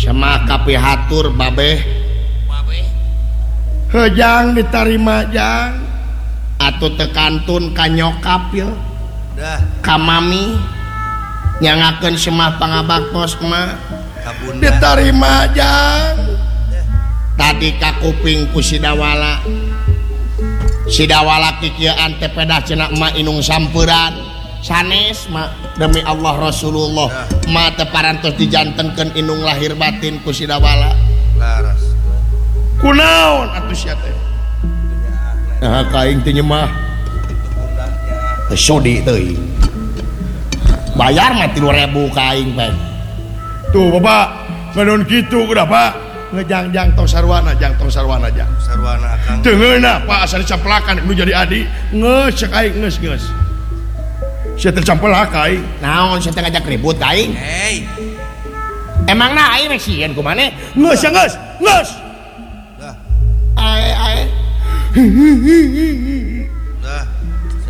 semaka pihatur babeh hejang diterima jang atuh tekantun ka nyokap ya ka mami nyangakeun semah pangabaktos mah diterima jang tadi ka kuping ku sidawala kikieuan teh pedah cenah emak inung sampuran sanes mak demi Allah Rasulullah mak teu parantos dijantenkeun inung lahir batin ku sidawala laras kunaon atuh sia teh nah kaing teh nyemah sodi teuing bayar mah 3.000 kaing teh tuh bapak ngadon kitu kudah pak ngejang-jang tong sarwana jang sarwana akang teungeuna pak asal dicampelakan nu jadi adi geus cek aing geus sia tercampelak aing naon sia teh ngajak ribut aing hei emangna aing rek sieun ku maneh geus ae